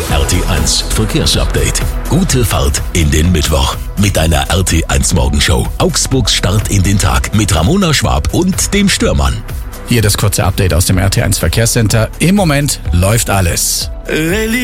RT1 Verkehrsupdate. Gute Fahrt in den Mittwoch mit einer RT1 Morgenshow. Augsburgs Start in den Tag mit Ramona Schwab und dem Stürmann. Hier das kurze Update aus dem RT1 Verkehrscenter. Im Moment läuft alles.